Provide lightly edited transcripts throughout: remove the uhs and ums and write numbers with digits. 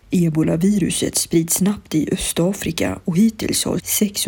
Ebola-viruset sprids snabbt i Östafrika och hittills har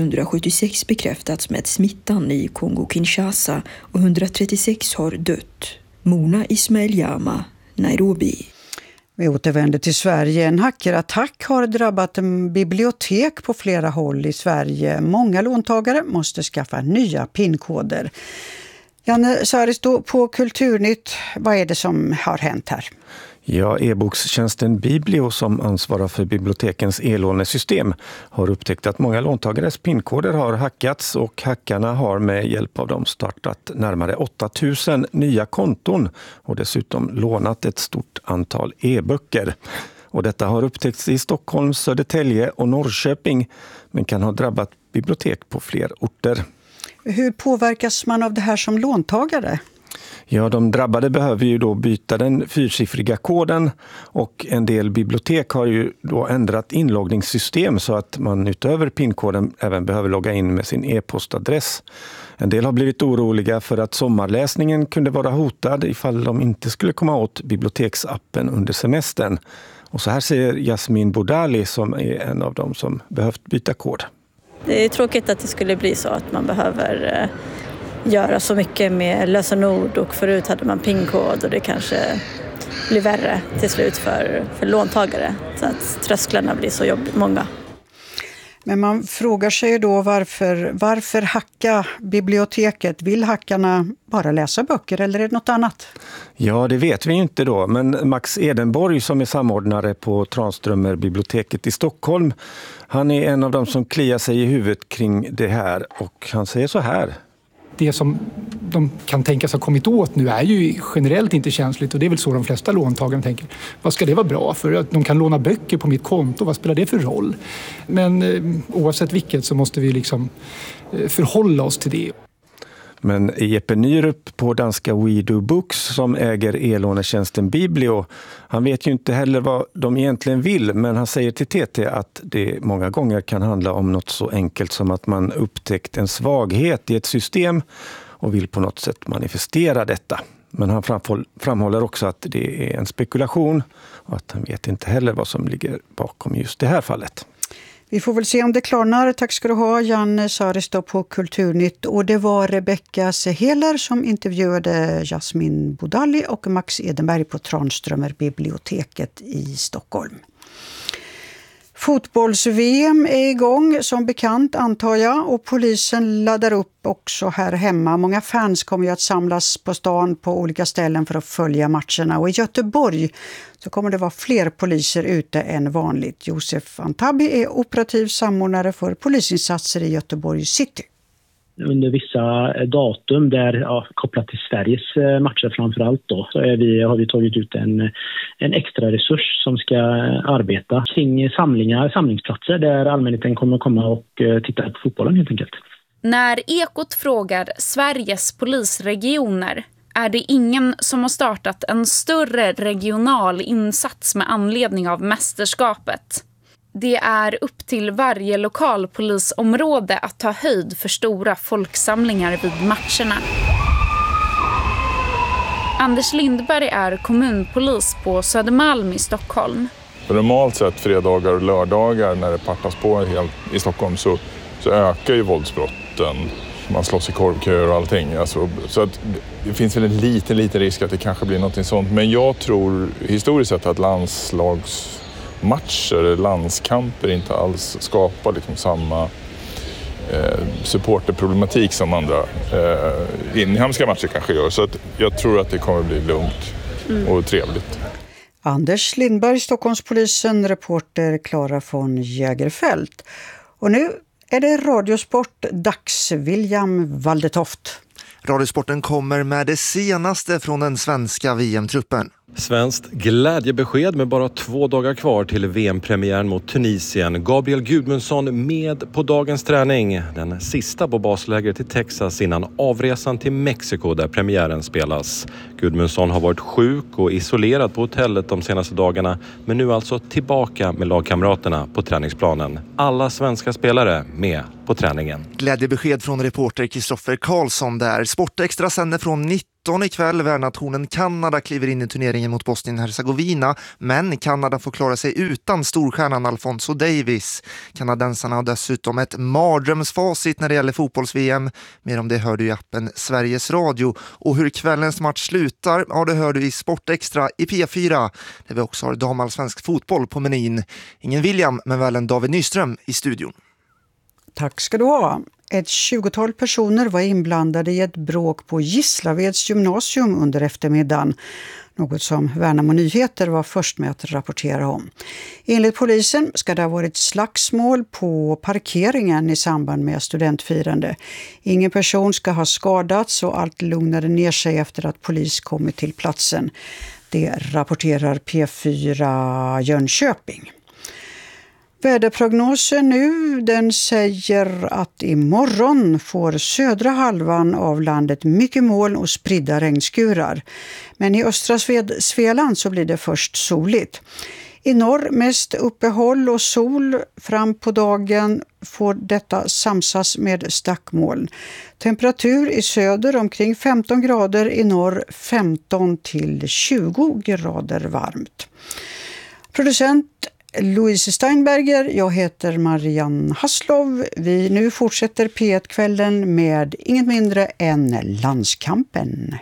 676 bekräftats med smittan i Kongo-Kinshasa och 136 har dött. Mona Ismail Jama, Nairobi. Vi återvänder till Sverige. En hackerattack har drabbat en bibliotek på flera håll i Sverige. Många låntagare måste skaffa nya PIN-koder. Janne Saristo på Kulturnytt, vad är det som har hänt här? Ja, e-bokstjänsten Biblio som ansvarar för bibliotekens e-lånesystem har upptäckt att många låntagares PIN-koder har hackats och hackarna har med hjälp av dem startat närmare 8000 nya konton och dessutom lånat ett stort antal e-böcker. Och detta har upptäckts i Stockholm, Södertälje och Norrköping men kan ha drabbat bibliotek på fler orter. Hur påverkas man av det här som låntagare? Ja, de drabbade behöver ju då byta den 4-siffriga koden och en del bibliotek har ju då ändrat inloggningssystem så att man utöver PIN-koden även behöver logga in med sin e-postadress. En del har blivit oroliga för att sommarläsningen kunde vara hotad ifall de inte skulle komma åt biblioteksappen under semestern. Och så här säger Jasmin Bodali som är en av dem som behövt byta kod. Det är tråkigt att det skulle bli så att man behöver göra så mycket med lösenord och förut hade man PIN-kod och det kanske blir värre till slut för låntagare så att trösklarna blir så många. Men man frågar sig då varför hacka biblioteket? Vill hackarna bara läsa böcker eller är det något annat? Ja, det vet vi inte då. Men Max Edenborg som är samordnare på Tranströmer biblioteket i Stockholm, han är en av dem som kliar sig i huvudet kring det här och han säger så här. Det som de kan tänkas ha kommit åt nu är ju generellt inte känsligt och det är väl så de flesta låntagare tänker. Vad ska det vara bra för? Att de kan låna böcker på mitt konto, vad spelar det för roll? Men oavsett vilket så måste vi liksom förhålla oss till det. Men Jeppe Nyrup på danska We Do Books som äger e-lånetjänsten Biblio, han vet ju inte heller vad de egentligen vill men han säger till TT att det många gånger kan handla om något så enkelt som att man upptäckt en svaghet i ett system och vill på något sätt manifestera detta. Men han framhåller också att det är en spekulation och att han vet inte heller vad som ligger bakom just det här fallet. Vi får väl se om det klarnar. Tack ska du ha, Janne Saristo på Kulturnytt. Och det var Rebecca Seheler som intervjuade Jasmin Bodali och Max Edenberg på Tranströmer biblioteket i Stockholm. Fotbolls-VM är igång som bekant antar jag och polisen laddar upp också här hemma. Många fans kommer ju att samlas på stan på olika ställen för att följa matcherna och i Göteborg så kommer det vara fler poliser ute än vanligt. Josef Antabi är operativ samordnare för polisinsatser i Göteborg City. Under vissa datum där kopplat till Sveriges matcher framförallt då så har vi tagit ut en extra resurs som ska arbeta kring samlingsplatser där allmänheten kommer komma och titta på fotbollen helt enkelt. När Ekot frågar Sveriges polisregioner är det ingen som har startat en större regional insats med anledning av mästerskapet. Det är upp till varje lokalpolisområde att ta höjd för stora folksamlingar vid matcherna. Anders Lindberg är kommunpolis på Södermalm i Stockholm. Normalt sett fredagar och lördagar när det partas på i Stockholm så ökar ju våldsbrotten. Man slåss i korvköer och allting. Alltså, så att det finns väl en liten risk att det kanske blir något sånt. Men jag tror historiskt sett att landslagsmatcher, landskamper inte alls skapar liksom samma supporterproblematik som andra inhemska matcher kanske gör. Så att jag tror att det kommer bli lugnt och trevligt. Anders Lindberg, Stockholmspolisen, reporter Klara von Jägerfält. Och nu är det Radiosport dags. William Waldetoft. Radiosporten kommer med det senaste från den svenska VM-truppen. Svenskt glädjebesked med bara 2 dagar kvar till VM-premiären mot Tunisien. Gabriel Gudmundsson med på dagens träning. Den sista på baslägret i Texas innan avresan till Mexiko där premiären spelas. Gudmundsson har varit sjuk och isolerad på hotellet de senaste dagarna men nu alltså tillbaka med lagkamraterna på träningsplanen. Alla svenska spelare med på träningen. Glädjebesked från reporter Kristoffer Karlsson där. Sportextra sänder från 17 ikväll. Värdnationen Kanada kliver in i turneringen mot Bosnien-Herzegovina, men Kanada får klara sig utan storstjärnan Alfonso Davies. Kanadensarna har dessutom ett mardrömsfacit när det gäller fotbolls-VM. Mer om det hör du i appen Sveriges Radio. Och hur kvällens match slutar, ja, det hör du i Sportextra i P4, där vi också har damallsvensk fotboll på menyn. Ingen William, men väl en David Nyström i studion. Tack ska du ha. Ett 20-tal personer var inblandade i ett bråk på Gislaveds gymnasium under eftermiddagen. Något som Värnamo Nyheter var först med att rapportera om. Enligt polisen ska det ha varit slagsmål på parkeringen i samband med studentfirande. Ingen person ska ha skadats och allt lugnade ner sig efter att polis kommit till platsen. Det rapporterar P4 Jönköping. Väderprognosen nu, den säger att imorgon får södra halvan av landet mycket moln och spridda regnskurar. Men i östra Svealand så blir det först soligt. I norr mest uppehåll och sol. Fram på dagen får detta samsas med stackmoln. Temperatur i söder omkring 15 grader, i norr 15 till 20 grader varmt. Producent Louise Steinberger, jag heter Marianne Hasslov. Vi nu fortsätter P1-kvällen med inget mindre än Landskampen.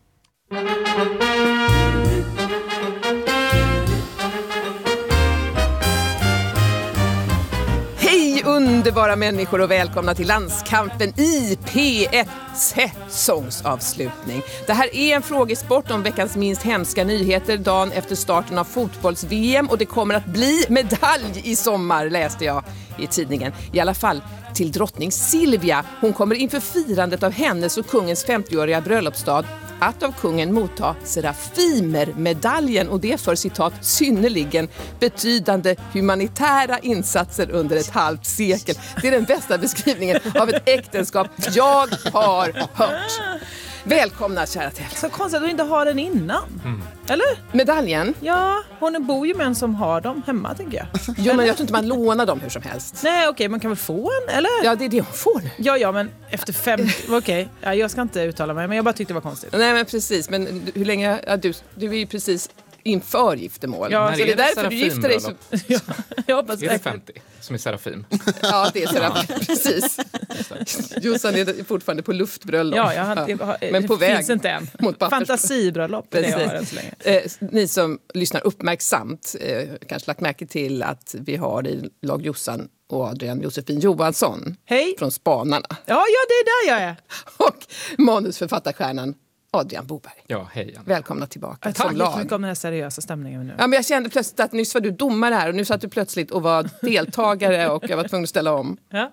Hej underbara människor och välkomna till Landskampen i P1 säsongsavslutning. Det här är en frågesport om veckans minst hemska nyheter dagen efter starten av fotbolls-VM, och det kommer att bli medalj i sommar, läste jag i tidningen. I alla fall till drottning Silvia. Hon kommer inför firandet av hennes och kungens 50-åriga bröllopsdag att av kungen motta Serafimermedaljen, och det för citat synnerligen betydande humanitära insatser under ett halvt sekel. Det är den bästa beskrivningen av ett äktenskap jag har hört. Välkomna kära tävlare. Så konstigt att du inte har den innan. Eller? Medaljen? Ja, hon bor ju med en som har dem hemma, tänker jag. Jo, men jag tror inte man lånar dem hur som helst. Nej, okej, man kan väl få en, eller? Ja, det är det hon får nu. Ja, men efter 50... Okej, ja, jag ska inte uttala mig, men jag bara tyckte det var konstigt. Nej, men precis. Men hur länge... Ja, du är ju precis inför giftermål. Ja, så det är därför du gifter dig så... Ja, jag hoppas det är 50 som är Serafim. Ja, det är Serafim, precis. Jossan är fortfarande på luftbröllop. Ja, men på väg finns inte än. Mot Fantasibröllop, det har jag än så länge. Ni som lyssnar uppmärksamt kanske lagt märke till att vi har i lag Jossan och Adrian Josefin Johansson. Hej. Från Spanarna. Ja, det är där jag är. Och manusförfattarstjärnan Adrian Boberg. Ja, hej. Välkomna tillbaka. Tack så mycket om den här seriösa stämningen nu. Ja, men jag kände plötsligt att nyss var du domare här och nu satt du plötsligt och var deltagare och jag var tvungen att ställa om. Ja.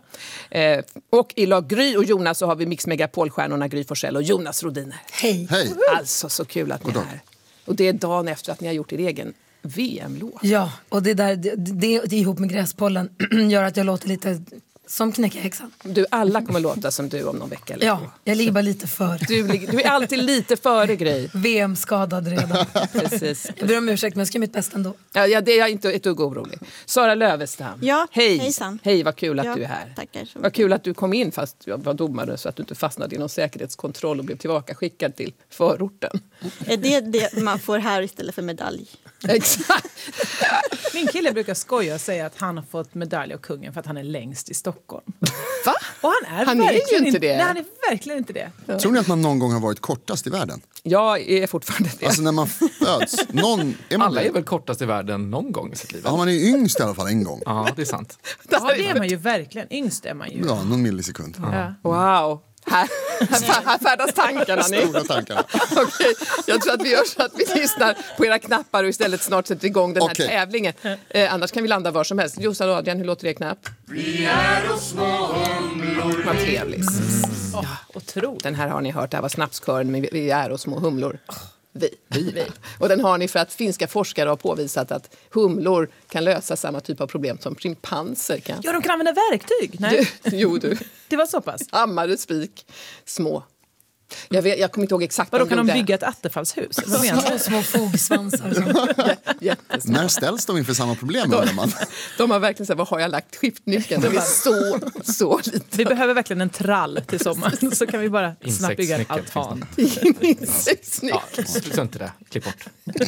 Och i lag Gry och Jonas så har vi Mix Megapol-stjärnorna Gry Forssell och Jonas Rodiner. Hej. Hej. Alltså så kul att ni är här. Och det är dagen efter att ni har gjort er egen VM-låt. Ja, och det ihop med gräspollen gör att jag låter lite som Knäckehäxan. Alla kommer låta som du om någon vecka. Eller? Ja, jag ligger bara lite före. Du är alltid lite före Grej. VM-skadad redan. Precis. Jag ber om ursäkt, men jag ska göra mitt bästa ändå. Ja, det är jag inte ett dugg orolig. Sara Lövestam. Ja, hej. Hejsan. Hej, vad kul att du är här. Tackar så mycket. Vad kul att du kom in fast jag var domare så att du inte fastnade i någon säkerhetskontroll och blev tillbakaskickad till förorten. Är det man får här istället för medalj? Exakt. Min kille brukar skoja och säga att han har fått medalj av kungen för att han är längst i Stockholm. Va? Och han är ju inte det. Nej, han är verkligen inte det. Ja. Tror ni att man någon gång har varit kortast i världen? Jag är fortfarande det. Alltså när man föds. Alla är väl kortast i världen någon gång i sitt liv. Ja, man är yngst i alla fall en gång. Ja, det är sant. Ja, det är man ju verkligen. Yngst är man ju. Ja, någon millisekund. Ja. Wow. Här färdas tankarna. Stora tankarna. Okej, jag tror att vi gör så att vi lyssnar på era knappar och istället snart sätter igång den här tävlingen. Annars kan vi landa var som helst. Jossan och Adrian, hur låter det knapp? Vi är och små humlor. Vad trevligt. Ja, otroligt. Den här har ni hört, det här var snapskören, men vi är och små humlor. Vi. Och den har ni för att finska forskare har påvisat att humlor kan lösa samma typ av problem som schimpanser kan. Ja, de kan använda verktyg. Nej. Du. Det var så pass. Hammare, spik, små Jag kommer inte ihåg exakt. Då kan de bygga ett attefallshus? Små fogsvansar. När ställs de inför samma problem? De har verkligen sagt, vad har jag lagt skiftnyckeln? Det är så lite. Vi behöver verkligen en trall till sommaren. Så kan vi bara snabbt bygga en altan. Insektsnyckel. Ja, inte det. Klipp bort.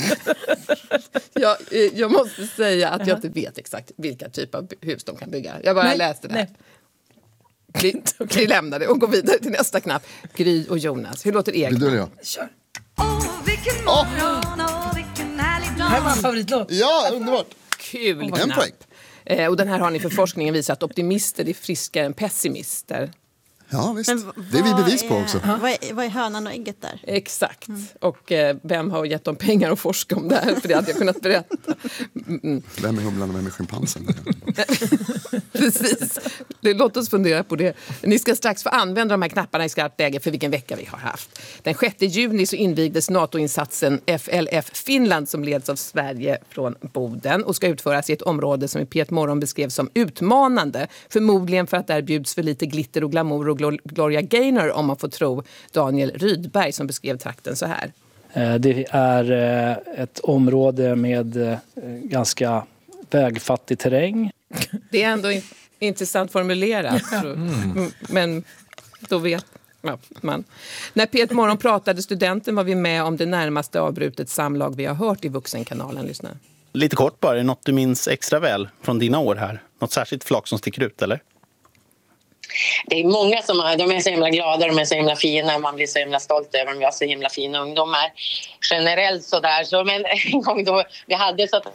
Jag måste säga att jag inte vet exakt vilka typer av hus de kan bygga. Jag bara läste det här. Vi lämnar det och går vidare till nästa knapp. Gry och Jonas. Hur låter er? Du eller jag? Kör. Det här var en favoritlåt. Ja, underbart. Kul En knapp. poäng. Och den här har ni för forskningen visat att optimister är friskare än pessimister. Ja, visst. Det är vi bevis på också. Vad är hönan och ägget där? Exakt. Och vem har gett dem pengar att forska om det här? För det hade jag kunnat berätta. Vem är humlan och vem är schimpansen? Precis. Låt oss fundera på det. Ni ska strax få använda de här knapparna i skarpt läge för vilken vecka vi har haft. Den 6 juni så invigdes NATO-insatsen FLF Finland som leds av Sverige från Boden och ska utföras i ett område som i P1 Morgon beskrevs som utmanande. Förmodligen för att där bjuds för lite glitter och glamour och Gloria Gaynor, om man får tro Daniel Rydberg som beskrev trakten så här. Det är ett område med ganska vägfattig terräng. Det är ändå intressant formulerat. Men då vet man. När P1 Morgon pratade studenten var vi med om det närmaste avbrutet samlag vi har hört i Vuxenkanalen. Lyssna. Lite kort bara, är det något du minns extra väl från dina år här? Något särskilt flak som sticker ut, eller? Det är många de är så himla glada, de är så himla fina och man blir så himla stolt över dem. Vi har så himla fina ungdomar generellt sådär. Så, men en gång då vi hade så att...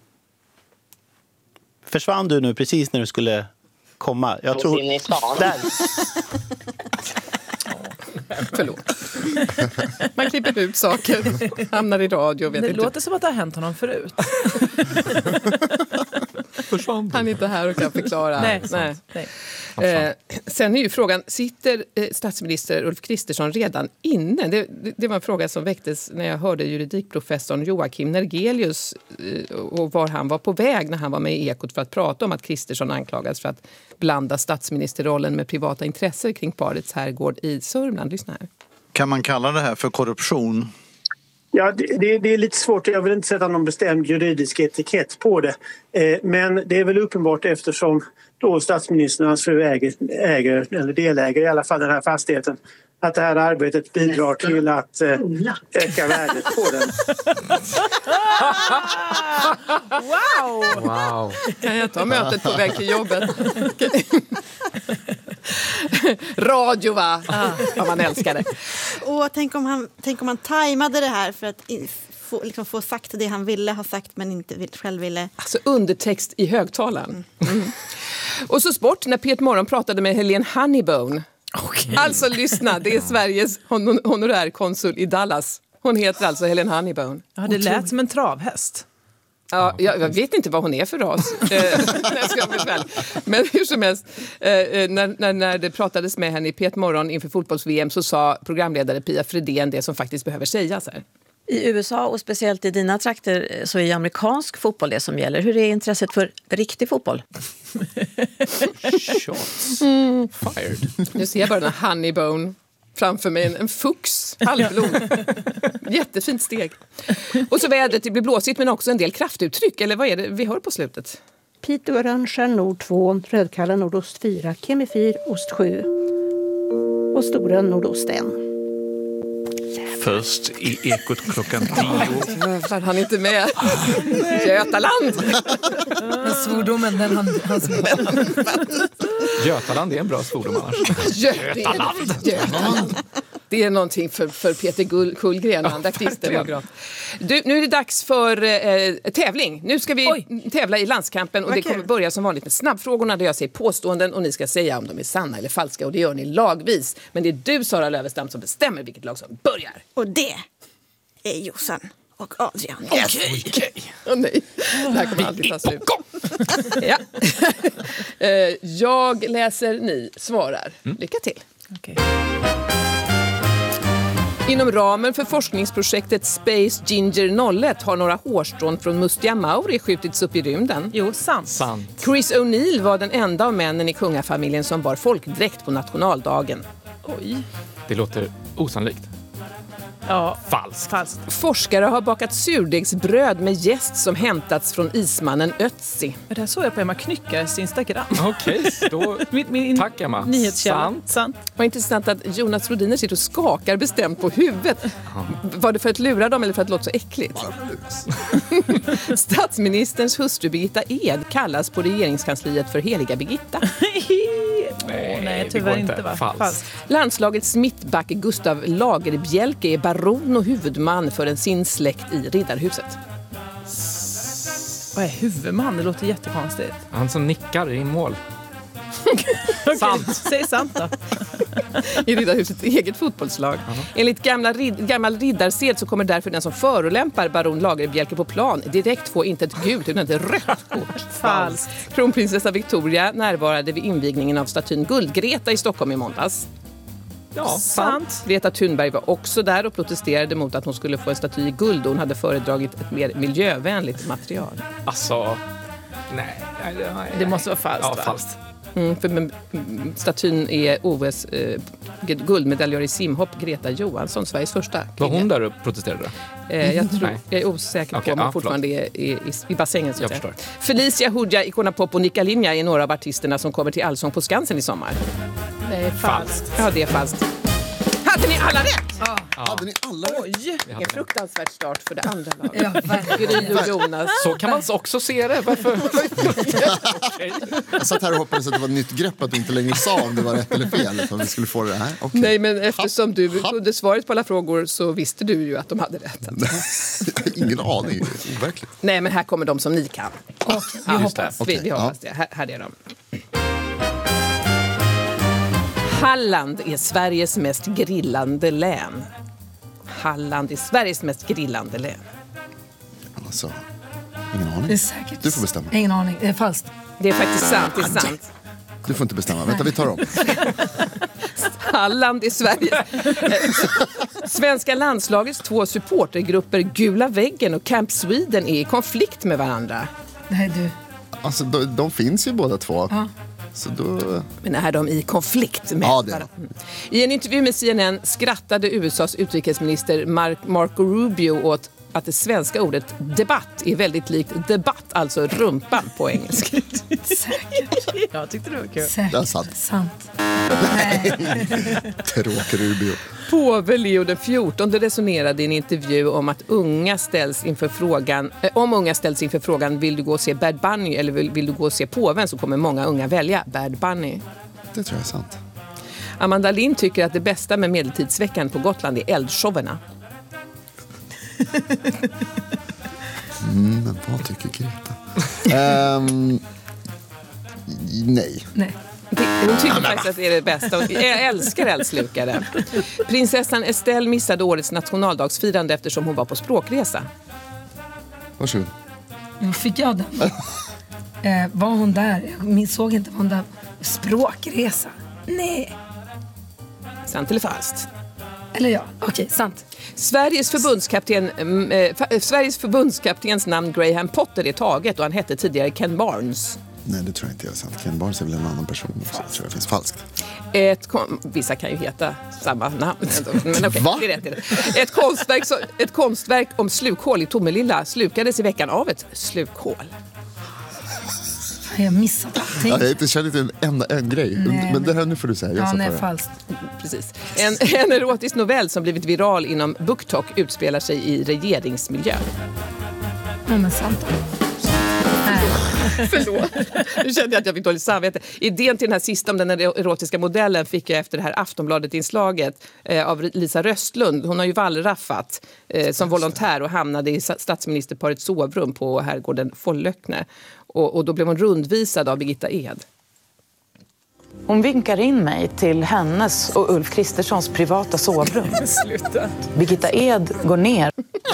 Försvann du nu precis när du skulle komma? Jag tror... in i stan. Där. Förlåt. Man klipper ut saker, hamnar i radio. Det låter som att det har hänt honom förut. Han är inte här och kan förklara. Nej. Sen är ju frågan, sitter statsminister Ulf Kristersson redan inne? Det var en fråga som väcktes när jag hörde juridikprofessorn Joakim Nergelius och var han var på väg när han var med i Ekot för att prata om att Kristersson anklagas för att blanda statsministerrollen med privata intressen kring parets herrgård i Sörmland. Lyssna här. Kan man kalla det här för korruption? Ja, det är lite svårt. Jag vill inte sätta någon bestämd juridisk etikett på det. Men det är väl uppenbart eftersom då statsministern och hans fru äger, eller deläger i alla fall den här fastigheten, att det här arbetet bidrar till att öka värdet på den. Wow! Kan jag ta mötet på väg till jobbet? Radio, va? Ja, man älskar det. Och tänk om han tajmade det här för att få sagt det han ville ha sagt men inte själv ville. Alltså undertext i högtalaren. Och så sport, när P1 Morgon pratade med Helene Honeybone. Okay. Alltså lyssna, det är Sveriges honorärkonsul i Dallas. Hon heter alltså Helene Honeybone. Ja, det lät som en travhäst. Ja, jag vet inte vad hon är för ras. Men hur som helst, när det pratades med henne i P1 Morgon inför fotbolls-VM så sa programledare Pia Fredén det som faktiskt behöver sägas här. I USA och speciellt i dina trakter så är amerikansk fotboll det som gäller. Hur är intresset för riktig fotboll? Shots fired. Nu ser jag bara den här Honeybone framför mig, en fux, halvblod. Jättefint steg. Och så vädret, det blir blåsigt men också en del kraftuttryck. Eller vad är det vi hör på slutet? Piteå Orange nord 2, Rödkallen nordost 4, Kemi 4, ost 7 och Stora nordost 1. Först i Ekot klockan 10. Han är inte med. Götaland. Men svordomen, den han Götaland är en bra svordom annars. Götaland. Det är någonting för Peter Kullgren, andra kristdemokrat. Nu är det dags för tävling. Nu ska vi tävla i landskampen och det kommer börja som vanligt med snabbfrågorna där jag säger påståenden och ni ska säga om de är sanna eller falska och det gör ni lagvis. Men det är du, Sara Lövestam, som bestämmer vilket lag som börjar. Och det är Jossan och Adrian. Okej. Åh nej, det här kommer aldrig ta slut. Ja. Jag läser, ni svarar. Lycka till. Okay. Inom ramen för forskningsprojektet Space Ginger 01 har några hårstrån från Mustia Mauri skjutits upp i rymden. Jo, sant. Chris O'Neill var den enda av männen i kungafamiljen som bar folkdräkt på nationaldagen. Oj. Det låter Osannolikt. Ja, falskt. Forskare har bakat surdegsbröd med jäst som hämtats från ismannen Ötzi. Det här såg jag på Emma Knyckares Instagram. Okej, då tack Emma. Nyhetskälla. Sant. Vad intressant att Jonas Rodiner sitter och skakar bestämt på huvudet. Var det för att lura dem eller för att det låter så äckligt? Statsministerns hustru Birgitta Ed kallas på regeringskansliet för heliga Birgitta. Nej, tyvärr inte va? Falskt. Landslagets mittback Gustav Lagerbjälke är baron och huvudman för sin släkt i Riddarhuset. Vad är huvudman? Det låter jättekonstigt. Han som nickar i mål. Sant. Säg sant då. I Riddarhusets eget fotbollslag. Enligt gammal riddarsed så kommer därför den som förolämpar baron Lagerbjälke på plan direkt få inte ett gult utan ett rött kort. Falskt. Kronprinsessa Victoria närvarade vid invigningen av statyn Guldgreta i Stockholm i måndags. Ja, sant. Greta Thunberg var också där och protesterade mot att hon skulle få en staty i guld och hon hade föredragit ett mer miljövänligt material. Alltså, nej. Det måste vara falskt, ja, va? Falskt. För statyn är OS guldmedaljör i simhopp Greta Johansson, Sveriges första kvinna. Var hon där och protesterade? Jag är osäker på om hon fortfarande är i bassängen. Så jag förstår. Felicia Hudja, Icona Pop och Nika Linja är några av artisterna som kommer till Allsång på Skansen i sommar. Det är falskt. Ja, det är falskt. Hade ni alla rätt? Ja. Hade ni alla rätt? Oj, en fruktansvärt start för det andra laget. Gry och Jonas. Så kan man också se det. Varför? Jag satt här och hoppades att det var ett nytt grepp att du inte längre sa om det var rätt eller fel. För vi skulle få det här. Okay. Nej, men eftersom du kunde svaret på alla frågor så visste du ju att de hade rätt. Ingen aning, overkligt. Nej, men här kommer de som ni kan. Vi hoppas. Vi hoppas det. Här är de. Halland är Sveriges mest grillande län. Halland är Sveriges mest grillande län. Alltså, ingen aning. Det är säkert. Du får bestämma. Ingen aning, det är falskt. Det är faktiskt sant, det är sant. Du får inte bestämma. Vänta, vi tar om. Halland är Sverige. Svenska landslagets 2 supportergrupper Gula väggen och Camp Sweden är i konflikt med varandra. Nej, du. Alltså, de finns ju båda två. Ja. Så då... Men är de i konflikt med varandra? I en intervju med CNN skrattade USAs utrikesminister Marco Rubio åt att det svenska ordet debatt är väldigt likt debatt, alltså rumpan på engelska. Säkert. Jag tyckte det var kul. Säkert. Det är sant. Sant. Tråkig Rubio. Påve Leo den 14 resonerade i en intervju om att unga ställs inför frågan vill du gå och se Bad Bunny eller vill du gå och se påven, så kommer många unga välja Bad Bunny. Det tror jag är sant. Amanda Lind tycker att det bästa med medeltidsveckan på Gotland är eldshowerna. Men vad tycker Greta? Nej. Hon tycker faktiskt att det är det bästa. Jag älskar eldslukare. Prinsessan Estelle missade årets nationaldagsfirande eftersom hon var på språkresa. Varsågod. Fick jag den? Var hon där? Jag såg inte var hon där. Språkresa? Nej. Sant eller falskt? Eller ja, okej, sant. Sveriges förbundskaptens namn Graham Potter är taget och han hette tidigare Ken Barnes. Nej, det tror jag inte är sant. Ken Barnes är väl en annan person. Så jag tror det finns falskt. Vissa kan ju heta samma namn. Men okej, det är rätt. Ett konstverk om slukhål i Tomelilla slukades i veckan av ett slukhål. Jag har missat allting. Ja, jag känner inte en grej. Nej, men det här nu får du säga. Nej, falskt. Precis. En erotisk novell som blivit viral inom BookTok utspelar sig i regeringsmiljö. Ja, men sant. Förlåt. Nu kände jag att jag fick dåligt samvete. Idén till den här sista om den erotiska modellen fick jag efter det här Aftonbladet-inslaget av Lisa Röstlund. Hon har ju wallraffat som volontär och hamnade i statsministerparets sovrum på herrgården Follökne. Och då blev hon rundvisad av Birgitta Ed. Hon vinkar in mig till hennes och Ulf Kristerssons privata sovrum. Sluta. Birgitta Ed går ner.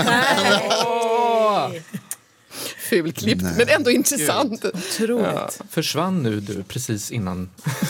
Fulklippt, men ändå intressant. Otroligt. Ja. Försvann nu du precis innan...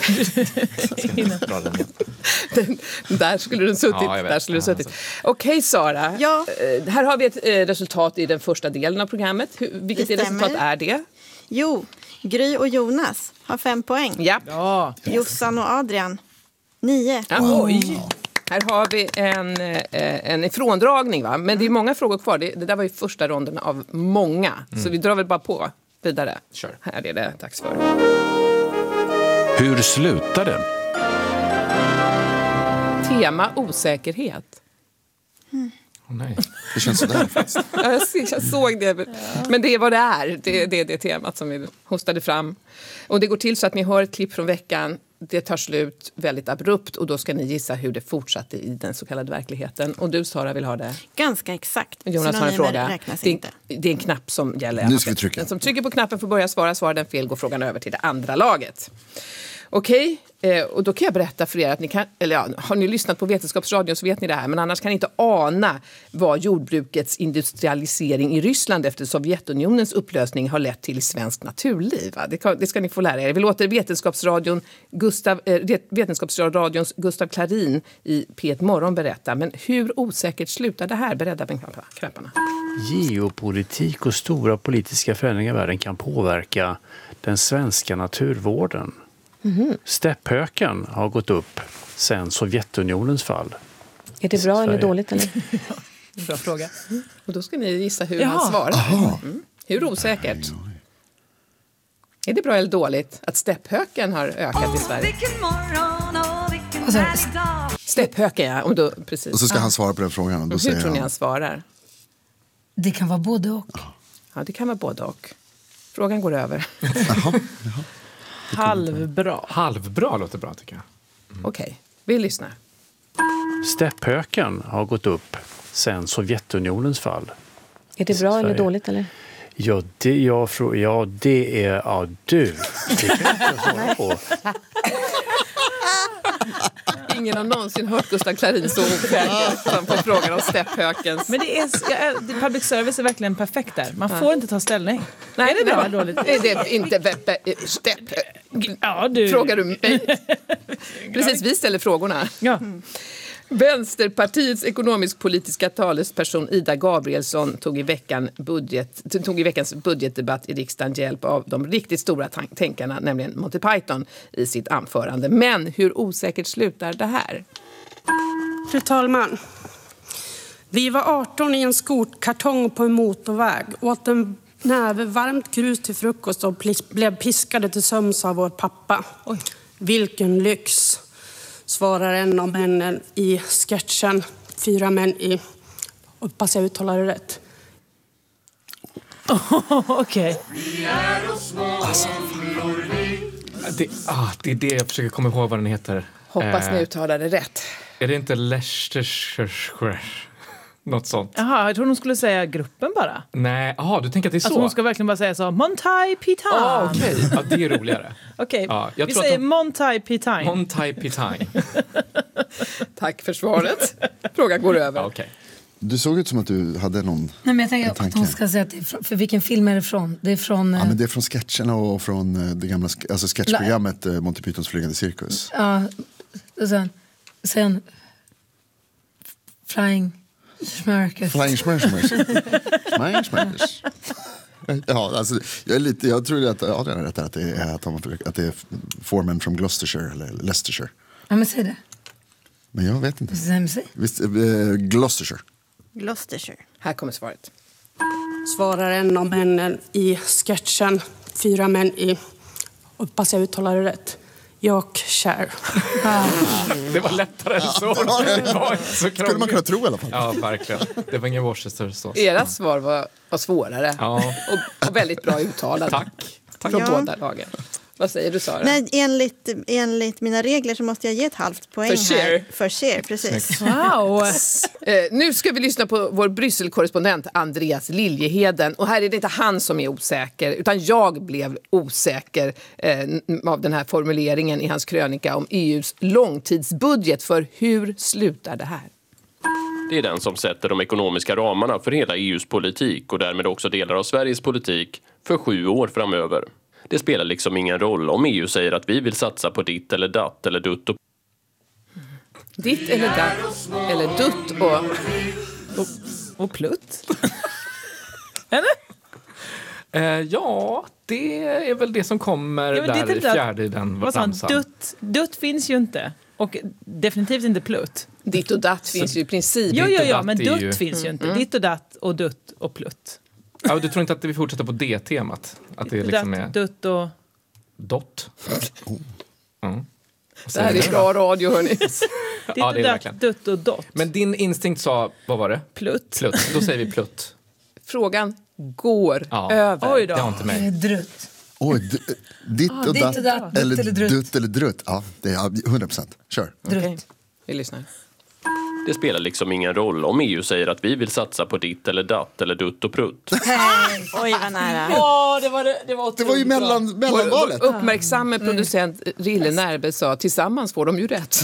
Där skulle den suttit. Ja, där skulle den suttit. Okej, Sara. Ja. Här har vi ett resultat i den första delen av programmet. Vilket resultat är det? Jo, Gry och Jonas har 5 poäng. Ja. Jossan och Adrian 9. Oj. Här har vi en ifråndragning, va? Men det är många frågor kvar. Det där var ju första ronden av många. Så vi drar väl bara på vidare. Kör. Här är det dags för. Hur slutar det? Tema osäkerhet. Nej. Det känns sådär faktiskt. Jag såg det. Men det är vad det är. Det är det temat som vi hostade fram. Och det går till så att ni hör ett klipp från veckan. Det tar slut väldigt abrupt och då ska ni gissa hur det fortsatte i den så kallade verkligheten. Och du, Sara, vill ha det? Ganska exakt. Jonas har en fråga. Det är en knapp som gäller. Nu ska vi trycka. Den som trycker på knappen får börja svara. Svarar den fel går frågan över till det andra laget. Okej, och då kan jag berätta för er att ni kan, eller ja, har ni lyssnat på Vetenskapsradion så vet ni det här, men annars kan ni inte ana vad jordbrukets industrialisering i Ryssland efter Sovjetunionens upplösning har lett till i svensk naturliv. Det ska ni få lära er. Vi låter Vetenskapsradions Gustav Klarin i P1 Morgon berätta, men hur osäkert slutar det här? Berätta med knapparna. Geopolitik och stora politiska förändringar i världen kan påverka den svenska naturvården. Stäpphöken har gått upp sedan Sovjetunionens fall. Är det bra eller dåligt? Eller? Bra fråga. Och då ska ni gissa hur han svarar. Hur osäkert? Är det bra eller dåligt att stäpphöken har ökat i Sverige? Stäpphöken, ja. Om då, precis. Och så ska han svara på den frågan. Och då hur tror ni han svarar? Det kan vara både och. Ja, det kan vara både och. Frågan går över. Jaha. Halvbra. Halvbra låter bra, tycker jag. Okej, vi lyssnar. Stäpphöken har gått upp sedan Sovjetunionens fall. Är det bra eller dåligt? Eller? Ja, det är... Ja, du. Det kan jag inte svara på. Ingen har någonsin hört Gustav Klarin så osäker som på frågan om stäpphökens. Men public service är verkligen perfekt där. Man får inte ta ställning. Nej, är det bra eller dåligt? Är det inte Frågar du mig? Precis, vi ställer frågorna. Ja. Vänsterpartiets ekonomisk-politiska talesperson Ida Gabrielsson tog i veckans budgetdebatt i riksdagen hjälp av de riktigt stora tänkarna, nämligen Monty Python, i sitt anförande. Men hur osäkert slutar det här? Fru talman, vi var 18 i en skorkartong på en motorväg, åt en näve varmt grus till frukost och blev piskade till sömns av vår pappa. Oj. Vilken lyx, svarar en av männen i sketchen. 4 män i... Hoppas jag uttalar det rätt. Okej. Alltså, det är det jag försöker komma ihåg vad den heter. Hoppas ni uttalar det rätt. Är det inte Leicestershire? Något sånt. Jaha, jag tror hon skulle säga gruppen bara. Nej, du tänker att det är så? Alltså hon ska verkligen bara säga så. Monty Python. Okej. Ja, det är roligare. Okej, vi säger Monty Python. Monty Python. Tack för svaret. Frågan går över. Okay. Du såg ut som att du hade någon... Nej, men jag tänker att hon ska säga att det är för vilken film är det från? Det är från... Ja, men det är från sketcherna och från det gamla sketchprogrammet Monty Pythons flygande cirkus. Ja, och sen Flying Schmerkers. Flying Schmerkers. Ja, alltså, jag tror att Adrian är rätt att det är Foreman from Gloucestershire eller Leicestershire. Ja, men säg det. Men jag vet inte. Visst, Gloucestershire. Här kommer svaret. Svarar en av männen i sketchen. 4 män i... Hoppas jag uttalar det rätt. Yorkshire. Det var lättare än så. Det var inte så krångligt. Skulle man kunna tro i alla fall. Ja, verkligen. Det var ingen Worcestersås. Era svar var svårare. Ja. Och väldigt bra uttalade. Tack. Från båda lagen. Vad säger du, Sara? Nej, enligt mina regler så måste jag ge ett halvt poäng för share, precis. Wow! Nu ska vi lyssna på vår Brysselkorrespondent Andreas Liljeheden. Och här är det inte han som är osäker, utan jag blev osäker av den här formuleringen i hans krönika om EUs långtidsbudget. För hur slutar det här? Det är den som sätter de ekonomiska ramarna för hela EUs politik och därmed också delar av Sveriges politik för 7 år framöver. Det spelar liksom ingen roll om EU säger att vi vill satsa på ditt eller datt eller dutt och... Ditt eller datt eller dutt och plutt? Eller? Ja, det är väl det som kommer där i fjärde i den ramsan. Dutt finns ju inte. Och definitivt inte plutt. Ditt och datt finns ju i princip. Ja, men dutt finns ju inte. Ditt och datt och dutt och plutt. Ja, du tror inte att vi fortsätter på det temat? Att det liksom är... Dutt och... Dott. Det här är bra radio, hörni. Ja, det är verkligen. Dutt och dott. Men din instinkt sa, vad var det? Plutt. Då säger vi plutt. Frågan går över. Oj då. Det har inte mig. Drutt. Oj, ditt och datt eller dutt eller drutt. Ja, det är 100%. Kör. Okay. Vi lyssnar. Det spelar liksom ingen roll om EU säger att vi vill satsa på ditt eller datt eller dutt och prutt. Oj, vad nära. Det var ju mellanvalet. Vår uppmärksamma producent Rille Närbe sa tillsammans får de ju rätt.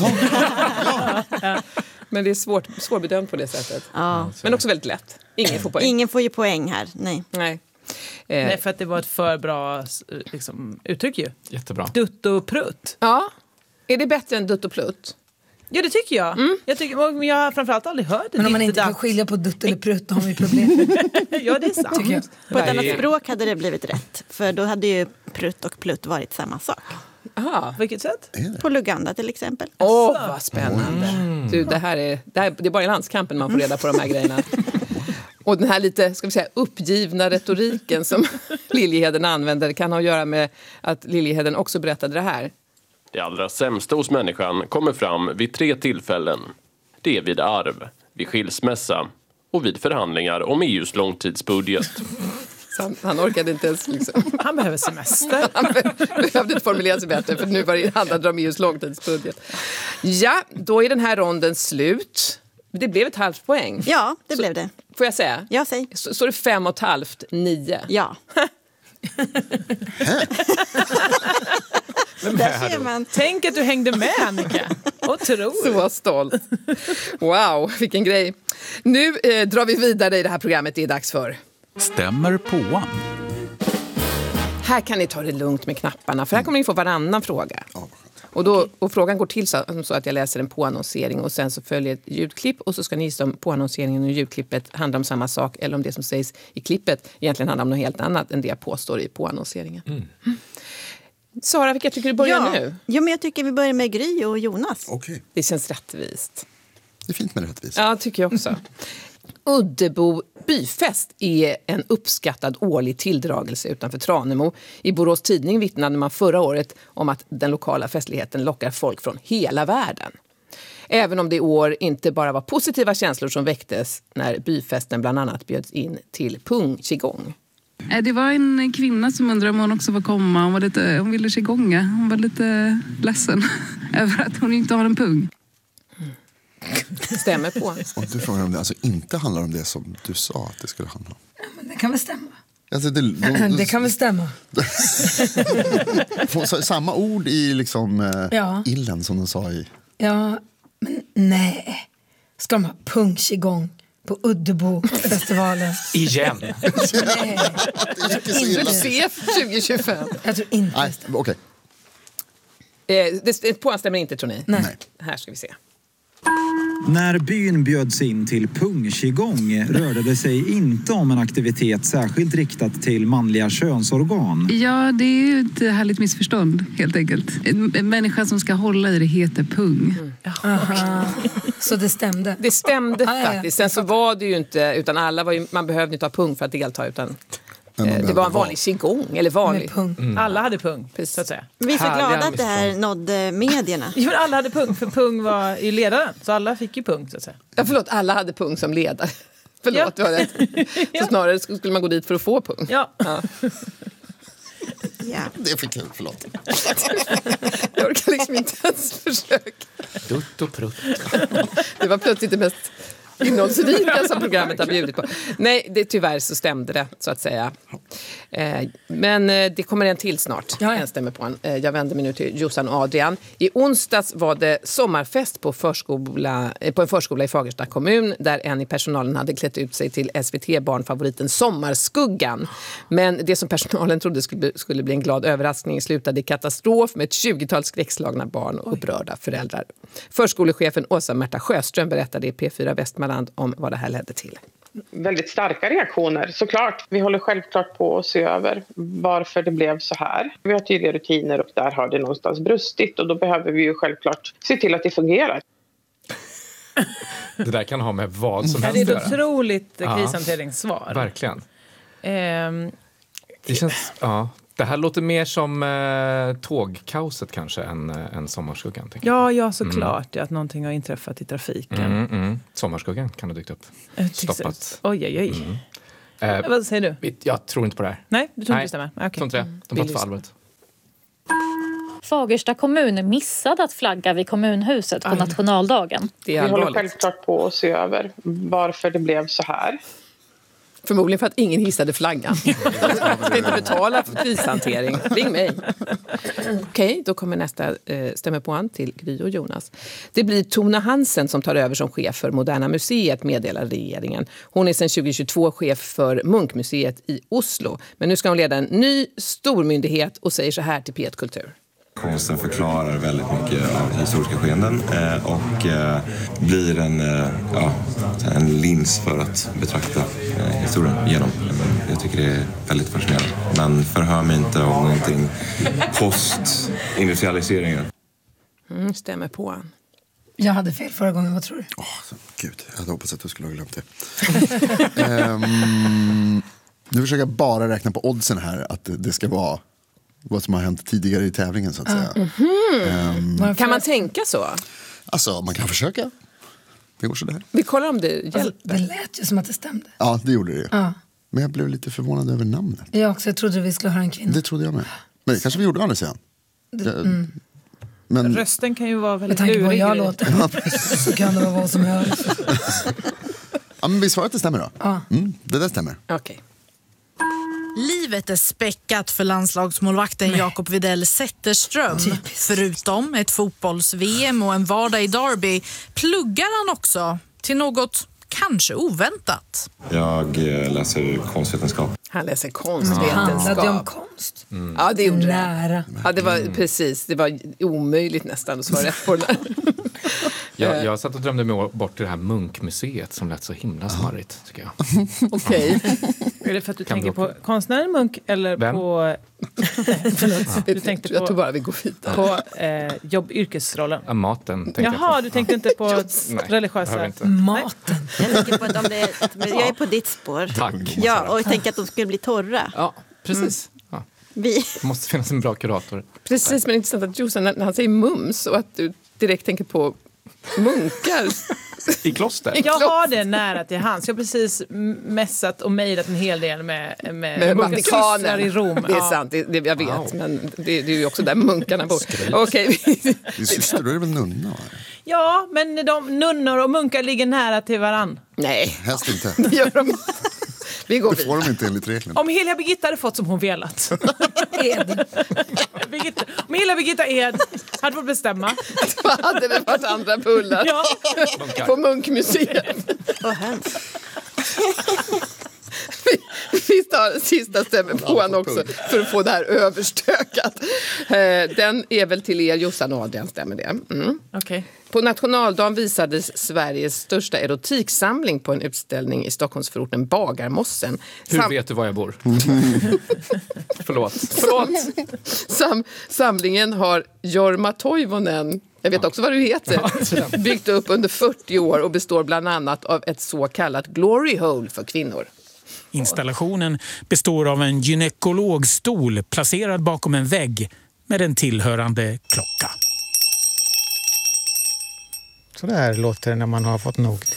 Men det är svårbedömt på det sättet. Ja. Men också väldigt lätt. Ingen får poäng. Ingen får ju poäng här. Nej. Nej, för att det var ett för bra uttryck ju. Jättebra. Dutt och prutt. Ja. Är det bättre än dutt och plutt? Ja, det tycker jag. Jag har framförallt aldrig hört det. Men om man inte kan skilja på dutt eller prutt, då har vi problem. Ja, det är sant. På ett annat språk hade det blivit rätt. För då hade ju prutt och plutt varit samma sak. Aha, vilket sätt? På Luganda till exempel. Vad spännande. Du, det är bara i landskampen man får reda på de här grejerna. Och den här lite, ska vi säga, uppgivna retoriken som Liljeheden använder kan ha att göra med att Liljeheden också berättade det här. Det allra sämsta hos människan kommer fram vid 3 tillfällen. Det är vid arv, vid skilsmässa och vid förhandlingar om EUs långtidsbudget. Han orkade inte ens liksom. Han behöver semester. Han behövde inte formulera sig bättre, för nu var det handlade om EUs långtidsbudget. Ja, då är den här ronden slut. Det blev ett halvt poäng. Ja, det blev det. Får jag säga? Ja, säg. Så är det 5,5, 9. Ja. Där ser man. Tänk att du hängde med, Annika. Otroligt. Så stolt. Wow, vilken grej. Nu drar vi vidare i det här programmet. Det är dags för Stämmer på. Här kan ni ta det lugnt med knapparna, för här kommer ni få varannan fråga. Och frågan går till så att jag läser en påannonsering och sen så följer ett ljudklipp och så ska ni gissa om påannonseringen och ljudklippet handlar om samma sak eller om det som sägs i klippet egentligen handlar om något helt annat än det jag påstår i påannonseringen. Sara, vilka tycker du börjar nu? Ja, men jag tycker vi börjar med Gry och Jonas. Okej. Det känns rättvist. Det är fint med rättvist. Ja, tycker jag också. Uddebo byfest är en uppskattad årlig tilldragelse utanför Tranemo. I Borås Tidning vittnade man förra året om att den lokala festligheten lockar folk från hela världen. Även om det i år inte bara var positiva känslor som väcktes när byfesten bland annat bjöds in till pung qigong. Det var en kvinna som undrade om hon också var komma. Hon ville qigonga. Hon var lite ledsen över att hon inte har en pung. Stämmer på. Och du frågar om det alltså inte handlar om det som du sa att det skulle handla om. Ja, men det kan väl stämma. Alltså det kan väl stämma. Samma ord i liksom illen som de sa i... Ja, men nej. Ska de ha pung qigong på Uddebo-festivalen? Igen. Nej. Inte se 2025. Jag tror inte. Nej, okej. Det påstämmer inte, tror ni? Nej. Här ska vi se. När byn bjöds in till pung qigong rörde det sig inte om en aktivitet särskilt riktad till manliga könsorgan. Ja, det är ju ett härligt missförstånd, helt enkelt. En människa som ska hålla i det heter pung. Så det stämde? Det stämde faktiskt. Sen så var det ju inte, utan alla var ju, man behövde inte ha pung för att delta, utan det var en vanlig qigong, eller vanlig. Alla hade pung, så att säga. Vi är så glada att det här nådde medierna. Jo, alla hade pung, för pung var ju ledaren. Så alla fick ju pung, så att säga. Ja, förlåt, alla hade pung som ledare. Förlåt, du har rätt. Så snarare skulle man gå dit för att få pung. Ja. Det är för kul, förlåt. Jag orkar liksom inte ens försöka. Dutt och prutt. Det var plötsligt det mest innehållsrika som programmet har bjudit på. Nej, tyvärr så stämde det, så att säga. Men det kommer en till snart. En stämmer på en. Jag vänder mig nu till Jossan och Adrian. I onsdags var det sommarfest på en förskola i Fagersta kommun där en i personalen hade klätt ut sig till SVT-barnfavoriten Sommarskuggan. Men det som personalen trodde skulle bli en glad överraskning slutade i katastrof med ett 20-tal skräckslagna barn och upprörda föräldrar. Förskolechefen Åsa Märta Sjöström berättade i P4 Västmanland om vad det här ledde till. väldigt starka reaktioner, såklart. Vi håller självklart på att se över varför det blev så här. Vi har tydliga rutiner och där har det någonstans brustit och då behöver vi ju självklart se till att det fungerar. Det där kan ha med vad som helst Det är att ett göra. otroligt krishanteringssvar. Verkligen. Det känns, det här låter mer som tågkaoset kanske än Sommarskuggan. Ja, såklart. Att någonting har inträffat i trafiken. Sommarskuggan kan ha dykt upp. Stoppat. Oj. Vad säger du? Jag tror inte på det här. Nej, du tror inte det stämmer? Okay. Tror inte det. De tar inte för allvarligt. Fagersta kommun missade att flagga vid kommunhuset på nationaldagen. Vi håller självklart på att se över varför det blev så här. Förmodligen för att ingen hissade flaggan. Jag ska inte betala för krishantering. Ring mig. Okej, då kommer nästa stämmer på an till Gry och Jonas. Det blir Tona Hansen som tar över som chef för Moderna museet, meddelar regeringen. Hon är sedan 2022 chef för Munkmuseet i Oslo. Men nu ska hon leda en ny stormyndighet och säger så här till P1 Kultur. Konsten förklarar väldigt mycket av historiska skeenden och blir en lins för att betrakta historien genom. Jag tycker det är väldigt fascinerande. Men förhör mig inte om någonting post-industrialiseringen. Stämmer på han. Jag hade fel förra gången, vad tror du? Gud, jag hade hoppats att du skulle ha glömt det. Nu försöker jag bara räkna på oddsen här att det ska vara vad som har hänt tidigare i tävlingen så att säga. Kan man tänka så? Alltså, man kan försöka. Det går sådär. Vi kollar om det hjälper. Alltså, det lät ju som att det stämde. Ja, det gjorde det ju. Ja. Men jag blev lite förvånad över namnet. Jag också, jag trodde vi skulle höra en kvinna. Det trodde jag med. Men det kanske vi gjorde annars igen. Men rösten kan ju vara väldigt lurig. Med tanke på vad jag låter så kan det vara vad som helst. Ja, men vi svarar att det stämmer då. Ja. Det där stämmer. Okej. Livet är späckat för landslagsmålvakten Jakob Widell Zetterström. Förutom ett fotbolls-VM och en vardag i Derby pluggar han också till något kanske oväntat. Jag läser konstvetenskap. Han läser konstvetenskap. Det handlade om konst. Ja, det gjorde nära. Ja, det var precis. Det var omöjligt nästan att svara rätt på det där. Jag satt och drömde mig bort till det här Munkmuseet som lät så himla smarrigt, tycker jag. Okej. Är det för att du tänker på konstnären Munk eller på... Du tänkte jag tror bara vi går vidare. På yrkesrollen? Ja, maten tänkte jag på. Jaha, du tänkte inte på religiösa... Maten. Jag tänker på att jag är på ditt spår. Tack. Ja, och jag tänker att de skulle bli torra. Ja, precis. Ja. Det måste finnas en bra kurator. Precis, men intressant att Jossan, när han säger mums och att du direkt tänker på munkar. I kloster? Jag har det nära till hands. Jag har precis mässat och mejlat en hel del med Vatikanen i Rom. Det är sant, det jag vet. Wow. Men det är ju också där munkarna bor. Okej. Din syster, då är det väl nunna? Ja, men nunnor och munkar ligger nära till varann. Nej. Helst inte. Det gör de. Vi går det får de inte enligt reglerna. Om hela Birgitta hade fått som hon velat. Om hela Birgitta Ed hade fått bestämma. Då hade det varit andra bullar. Ja. På Munkmuseet. Vad hemskt. Vi tar sista stämmen på han också för att få det här överstökat. Den är väl till er, Jossan och Adrian, stämmer det? Okay. På nationaldagen visades Sveriges största erotiksamling på en utställning i Stockholmsförorten Bagarmossen. Hur vet du var jag bor? Förlåt. Samlingen har Jorma Toivonen, jag vet också vad du heter, byggt upp under 40 år och består bland annat av ett så kallat glory hole för kvinnor. Installationen består av en gynekologstol placerad bakom en vägg med en tillhörande klocka. Så där låter det när man har fått nog.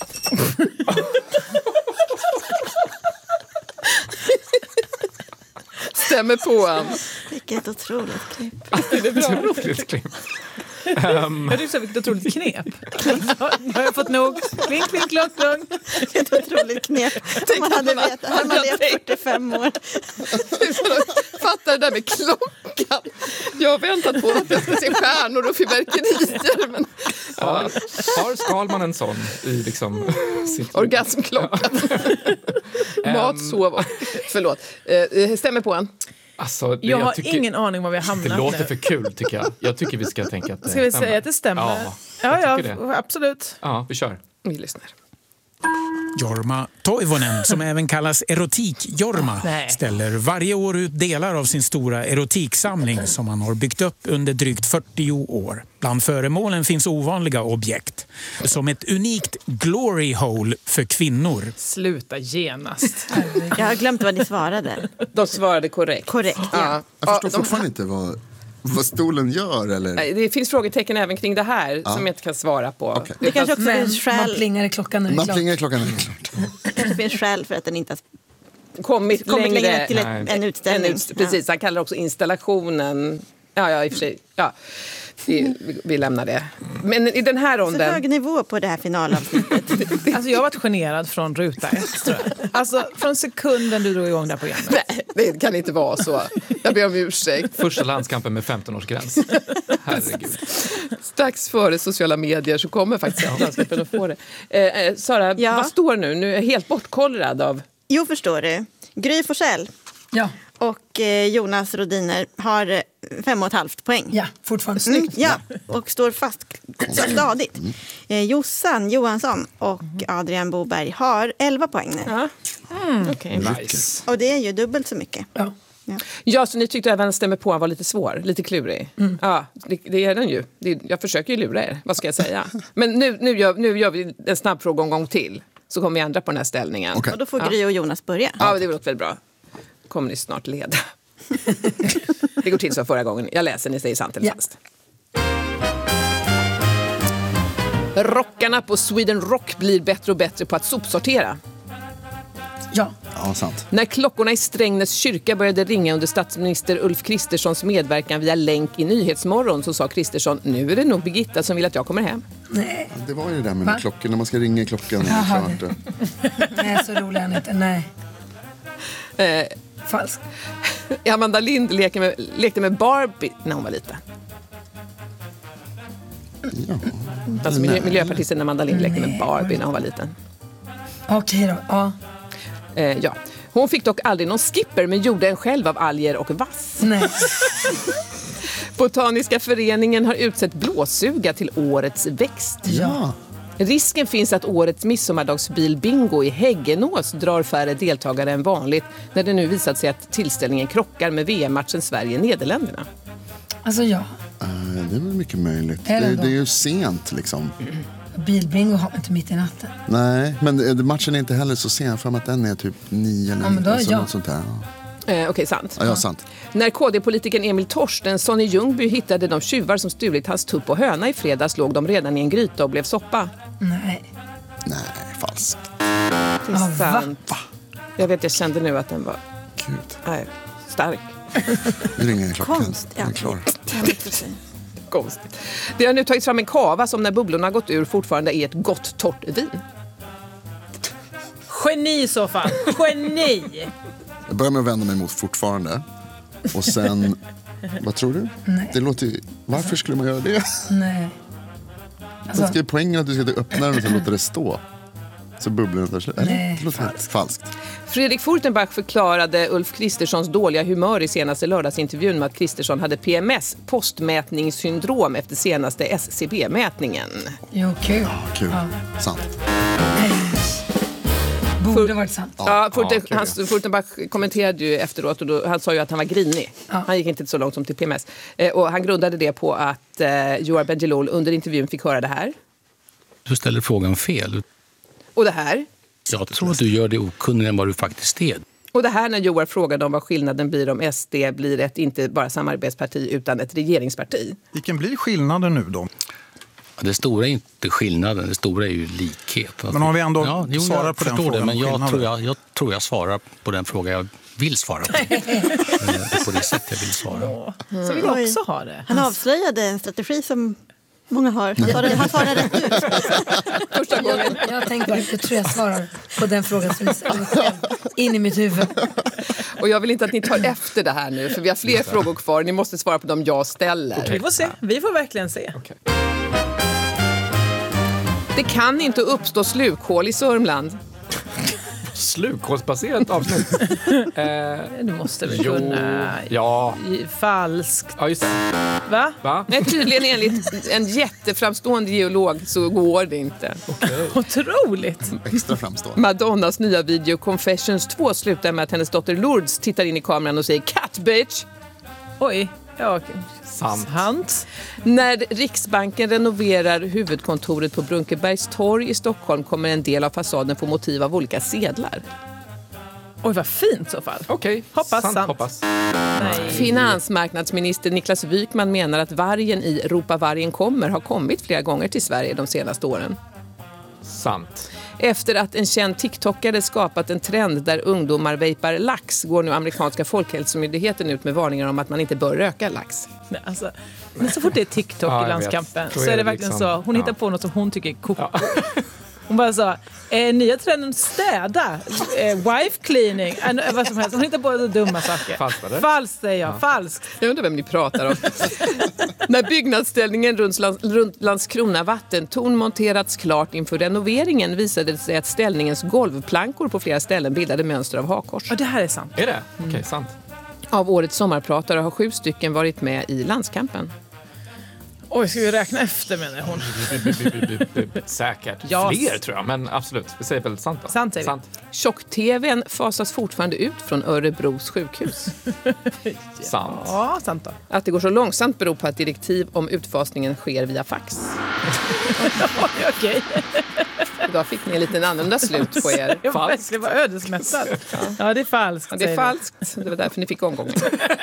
Stämmer på han. Vilket otroligt klipp. Det är bra. Otroligt klipp. Du sa vilket otroligt knep. Nu har jag fått nog. Kling, kling, klong, klong. Ett otroligt knep. Man hade levt 45 år. Fattar det där med klockan. Jag har väntat på att jag ska se stjärnor och fyrverkerier. Men... Ja. Har Skalman en sån i liksom... Orgasmklockan. Mat, sov. Förlåt. Stämmer på han. Alltså, jag har ingen aning var vi har hamnat. Det låter för kul, tycker jag. Jag tycker vi ska tänka att det stämmer. Ska vi säga att det stämmer? Ja, absolut. Ja, vi kör. Vi lyssnar. Jorma Toivonen, som även kallas Erotik-Jorma, ställer varje år ut delar av sin stora erotiksamling som han har byggt upp under drygt 40 år. Bland föremålen finns ovanliga objekt, som ett unikt glory hole för kvinnor. Sluta genast. Jag har glömt vad ni svarade. De svarade korrekt. Korrekt, ja. Jag förstår fortfarande inte vad stolen gör, eller? Det finns frågetecken även kring det här som jag inte kan svara på. Okay. Det kanske också finns skäl. Man plingar i klockan när det är klart. Man plingar i klockan när det är klart. Det finns skäl för att den inte har kommit längre till en utställning. Precis, han kallar också installationen. Ja, i och för sig. Ja. Vi lämnar det. Men i den här ronden... Så hög nivå på det här finalavsnittet. Alltså jag har varit generad från ruta 1, tror jag. Alltså från sekunden du drog igång det här programmet. Nej, det kan inte vara så. Jag ber om ursäkt. Första landskampen med 15-årsgräns. Herregud. Strax före sociala medier så kommer faktiskt landskampen att få det. Sara, vad står nu? Nu är jag helt bortkollrad av... Jo, förstår du. Gry Forssell. Ja. Och Jonas Rodiner har 5,5 poäng. Ja, fortfarande snyggt. Ja, och står fast stadigt. Jossan Johansson och Adrian Boberg har 11 poäng nu. Ja. Okay. Nice. Och det är ju dubbelt så mycket. Ja, så ni tyckte även stämmer på var lite svår, lite klurig. Ja, det är den ju. Jag försöker ju lura er, vad ska jag säga? Men nu gör vi en snabb fråga en gång till. Så kommer vi ändra på den här ställningen. Okay. Och då får Gry och Jonas börja. Ja, det låter väl bra. Kommer ni snart leda. Det går till så förra gången. Jag läser, ni säger sant eller falskt. Rockarna på Sweden Rock blir bättre och bättre på att sopsortera. Ja. Ja, sant. När klockorna i Strängnäs kyrka började ringa under statsminister Ulf Kristerssons medverkan via länk i Nyhetsmorgon, så sa Kristersson: nu är det nog Birgitta som vill att jag kommer hem. Nej. Det var ju det där med klockan, när man ska ringa i klockan. Nej, så rolig han inte. Nej. Falskt. Amanda Lind lekte med Barbie när hon var liten. Ja. Alltså miljöpartisten Amanda Lind lekte med Barbie när hon var liten. Okej då, ja. Ja. Hon fick dock aldrig någon skipper, men gjorde en själv av alger och vass. Nej. Botaniska föreningen har utsett blåsuga till årets växt. Ja. Risken finns att årets midsommardagsbilbingo i Häggenås drar färre deltagare än vanligt, när det nu visat sig att tillställningen krockar med VM-matchen Sverige-Nederländerna. Alltså ja. Det är väl mycket möjligt. Det är ju sent liksom. Bilbingo har inte mitt i natten. Nej, men matchen är inte heller så sen, för att den är typ 9 eller något sånt där. Okej, sant. Ja, sant. När KD-politikern Emil Torstensson i Ljungby hittade de tjuvar som stulit hans tupp och höna i fredags, låg de redan i en gryta och blev soppa. Nej, falskt. Det är sant. Jag kände nu att den var stark. Det ringer klockan. Konst, ja. Den är klar. Konst. Det har nu tagits fram en kava som när bubblorna gått ur fortfarande är ett gott torrt vin. Geni i så fall. Geni! Jag börjar med att vända mig mot fortfarande. Och sen, vad tror du? Nej. Det låter, varför skulle man göra det? Nej. Alltså, ska poängen att du ska öppna den och sen låta det stå? Så bubblorna tar slut. Nej, det låter falskt. Fredrik Furtenbach förklarade Ulf Kristerssons dåliga humör i senaste lördagsintervjun med att Kristersson hade PMS, postmätningssyndrom, efter senaste SCB-mätningen. Jo, kul. Ja, kul. Ja. Sant. Borde varit sant. Ja, Furtenbach kommenterade ju efteråt, och han sa ju att han var grinig. Ja. Han gick inte så långt som till PMS. Och han grundade det på att Joar Bendjelloul under intervjun fick höra det här. Du ställer frågan fel. Och det här? Jag tror att du gör det okunnigare än vad du faktiskt är. Och det här när Joar frågade om vad skillnaden blir om SD blir ett inte bara samarbetsparti utan ett regeringsparti. Vilken blir skillnaden nu då? Det stora är inte skillnaden, det stora är ju likhet. Men har vi ändå svarat på den frågan? Det, men jag tror jag svarar på den fråga jag vill svara på. På det sätt jag vill svara. Så vill jag också ha det. Han avslöjade en strategi som många har. Han svarar rätt ut. Första gången. Jag tänkte bara, jag tror jag svarar på den frågan som är in i mitt huvud. Och jag vill inte att ni tar efter det här nu, för vi har fler frågor kvar. Ni måste svara på dem jag ställer. Vi får se. Vi får verkligen se. Okay. Det kan inte uppstå slukhål i Sörmland. Slukhålsbaserat avsnitt. Du måste väl kunna. Ja. Falskt. Ja, just det. Va? Nej, tydligen enligt en jätteframstående geolog så går det inte. Okay. Otroligt. Extra framstående. Madonnas nya video Confessions 2 slutar med att hennes dotter Lourdes tittar in i kameran och säger "Cat bitch". Oj, ja, sant. När Riksbanken renoverar huvudkontoret på Brunkebergs torg i Stockholm kommer en del av fasaden få motiv av olika sedlar. Oj, vad fint så fall. Okej, hoppas sant. Hoppas. Nej. Finansmarknadsminister Niklas Wykman menar att vargen i Europa vargen kommer har kommit flera gånger till Sverige de senaste åren. Sant. Efter att en känd TikTokare skapat en trend där ungdomar vejpar lax går nu amerikanska folkhälsomyndigheten ut med varningar om att man inte bör röka lax. Nej, alltså, men så fort det är TikTok i landskampen så är det verkligen liksom, så. Hon hittar på något som hon tycker är koko. Ja. Hon bara sa, nya trenden städa, wife cleaning, vad som helst. Hon hittar på dumma saker. Falskt säger jag, falskt. Jag undrar vem ni pratar om. När byggnadsställningen runt Landskrona vattentorn monterats klart inför renoveringen visade det sig att ställningens golvplankor på flera ställen bildade mönster av hakkors. Ja, det här är sant. Är det? Okej, sant. Av årets sommarpratare har 7 stycken varit med i landskampen. Oj, ska vi räkna efter menar hon? Säkert. Ja. Fler tror jag, men absolut. Vi säger väl sant då. Sant säger vi. Tjock-tvn fasas fortfarande ut från Örebros sjukhus. Sant. Ja, sant då. Att det går så långsamt beror på att direktiv om utfasningen sker via fax. Okej. Idag fick ni en liten annorlunda slut på er. Falskt. Det var ödesmättat. Ja, det är falskt. Ja, det är falskt. Det var därför ni fick omgången.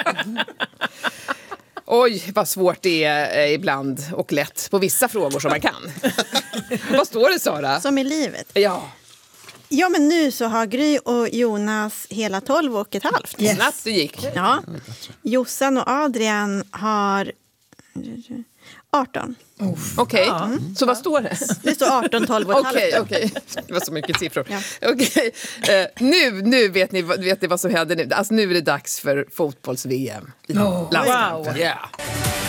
Oj, vad svårt det är ibland och lätt på vissa frågor som man kan. Vad står det, Sara? Som i livet. Ja. Ja, men nu så har Gry och Jonas hela 12,5. Yes. Snabbt det gick. Ja. Jossan och Adrian har 18. Okej, så vad står det? Det står 18, 12,5. Okej. Det var så mycket siffror. Ja. Okej. Nu vet ni vad som händer nu. Alltså nu är det dags för fotbolls-VM i landskamp. Wow. Yeah.